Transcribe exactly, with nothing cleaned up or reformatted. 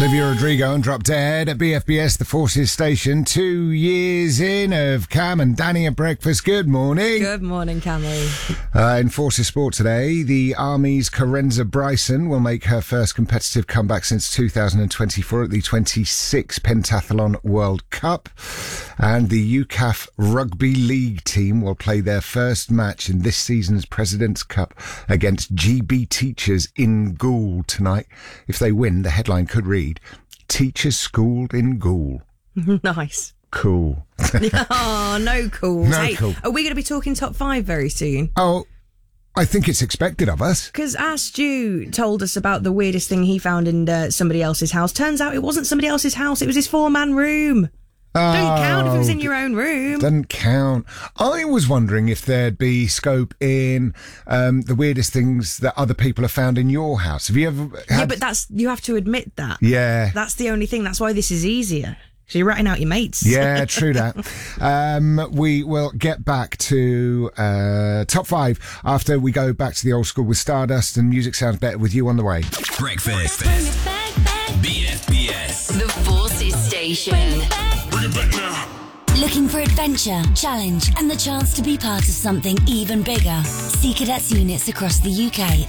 Olivia Rodrigo and Drop Dead at B F B S, the Forces Station. Two years in of Cam and Danny at breakfast. Good morning. Good morning, Cammy. Uh, in Forces Sport today, the Army's Carenza Bryson will make her first competitive comeback since two thousand twenty-four at the twenty-six Pentathlon World Cup. And the U C A F Rugby League team will play their first match in this season's President's Cup against G B Teachers in Goole tonight. If they win, the headline could read, Teachers Schooled in Goole. Nice. Cool. Oh, no calls. No hey, cool. Are we going to be talking top five very soon? Oh, I think it's expected of us. Because our Stu told us about the weirdest thing he found in uh, somebody else's house. Turns out it wasn't somebody else's house. It was his four-man room. Oh, Doesn't count if it was in your own room. Doesn't count. I was wondering if there'd be scope in um, the weirdest things that other people have found in your house. Have you ever had... Yeah, but that's you have to admit that. Yeah. That's the only thing. That's why this is easier. So you're writing out your mates. Yeah, true that. Um, we will get back to uh, top five after we go back to the old school with Stardust, and music sounds better with you on the way. Breakfast. B F B S. The Forces Station. Bring it back now. Looking for adventure, challenge, and the chance to be part of something even bigger? Sea Cadets units across the U K